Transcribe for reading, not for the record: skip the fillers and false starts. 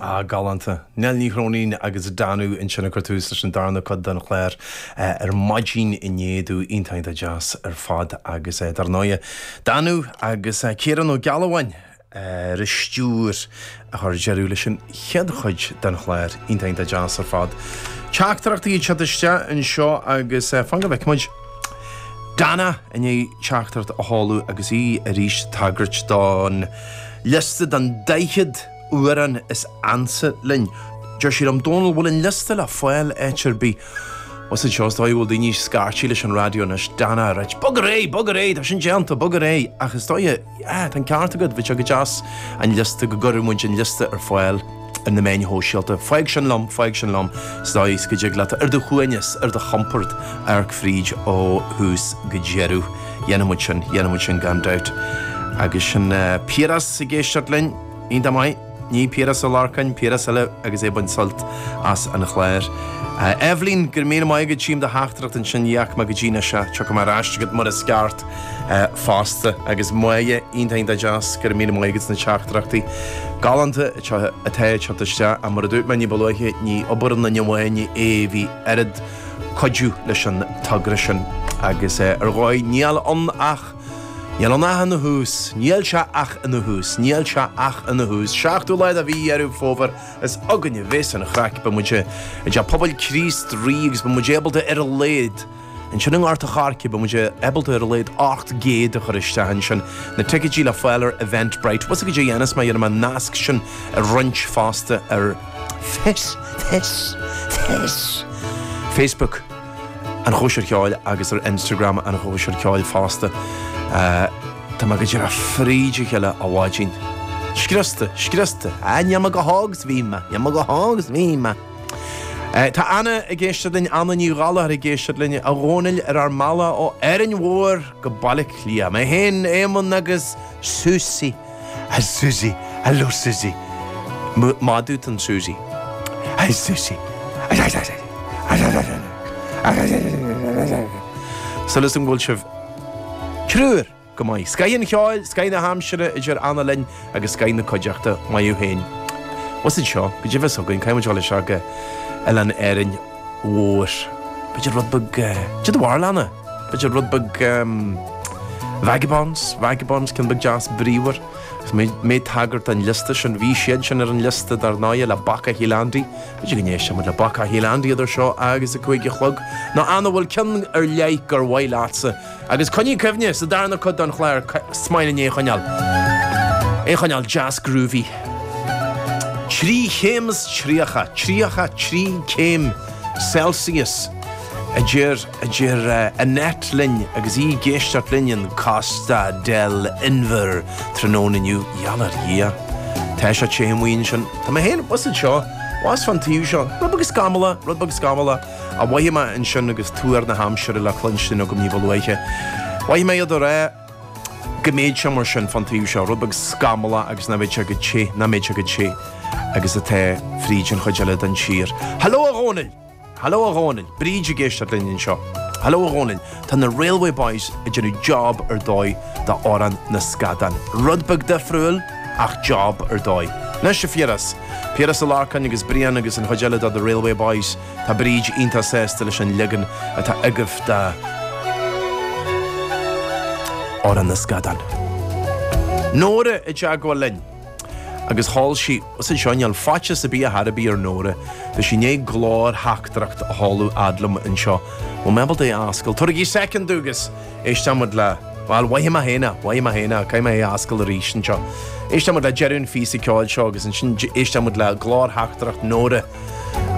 galanta. Nel ní chrónín agus danú in sinna cartús leis an darna cod den chléir maidín inéadú intainta jazz fad agus dar náia. Danú agus céran ó galhain ristúr a chuir jeú leis an cheadchuid den chléir intainta jazz fad. Teachtarachtaí teiste in seo agus fanga bheith muid Dana in é teachtart a háú agus í a ríis tagart don liste dan daichid uaran is ansa linn. Joshir am Donald will in liste la foil HRB. Was it just I will dini scarchi leis an radio nas Dana rich buggeray da sin janta buggeray ach is doie tan carta good which a jas and liste go gur mun liste foil in the menu hóisialta feigsin lom stáis go jiglata de chuines de champert arc fríd ó hús go jeru Yennemuchin gandout agus sin Piras sa géisiart linn inta mai ní Piras a larcain Piras eile agus bun salt as an chléir Evelyn gur mé mai go tíim de háachtracht an sin iach me go ddíine se tu mar ráiste go mar a sceart fásta agus muige intainn de jazz gur mé maigus na teachtrachtaí galanta a taid teiste a mar a dúit me ní bolóiche ní obair na neomhaine éhí arid codú leis an tagrasin agus ar gáid níal an ach Níl an ach in na hús, níl se ach in na hús, Seachtú leid a bhí fóvar is aganne bhés an a chrac ba muide pobl Christ rígus ba muide ebalta ar a léid in sin an arta charci ba muide ebalta ar a léid 8 géad a choriste han sin na ticketí le fáilir Eventbrite was a go dhéanas mai dhéanam a nasc sin a runch fásta ar Facebook an chóisiir ceáil agus ar Instagram an chóisiir ceáil fásta Tá má go dtíar a fríide cheile a bháidín. Scrista, neama go hágus bhíma, Tá anna a géiste linn anna ní gála ar a géiste linne a rónail ar mala ó an mhór go bailach lia. Má hen éman agus Susie. Hello Susie. Má dút an Susie. Hey Susie. Solas an ghfuil sibh Trúr go mai. Scain cheáil, scain na hamsere idir anna linn agus scain na coideachta maiú héin. Was it seo? Go dibh sogainn caiimiid seo go eile éireann mhór. Beidir rudbug Jid bhharlanna. Beidir rudbug vagabonds cin bug jazz bríomhar. Mé tagart an liste sin bhí siad sin ar an liste dar náia le Baca Hílandi. Beidir gnééis sem le Baca Hílandi idir seo agus a chuige chlog. Ná anna bhfuil cin ar leic gur bhhailátsa. Agus coní cefne sa darna cod an chléir smaine échaneal. Échaneal jazz groovy. Trí chémas tríacha cém Celsius. A djir a net linn agus í géisteart linnin Costa del Inver trónaniu jalar hia. Tá se chéimhaoin sin. Tá má héana was it seo? Was fan tíú seo? Rudbug scamala a bhaime in sin agus túar na hamsere le clunsin a go ní bhluiche. Bhaime iad ré goméid sem mar sin fan tíú seo rudbug scamala agus na méid go sé agus a té frídin chuideile den sír. Hello Ronan, bríide géiste linn seo. Hello Ronan, tá na Railway Boys a dhéanú job ar dói da áran na scadan. Rudbug de friúil ach job ar dói. Nes se Piras a larcan agus brian agus an chuideile da the Railway Boys tá bríide ínta sésta leis an ligan a tá agah da áran na scadan. Nóra a deagháil linn. Agus hall si, was it seoineal fáte sa bí a harabí ar nóra, da si né glár haachtracht a hallú adlam in seo. Mo mebal é ascail. Turgí second dúgus, éistamad le, well, waihim a héna, caim é ascail a rísin seo. Éistamad le Jerún físa ceáil seo, agus éistamad le glár haachtracht nóra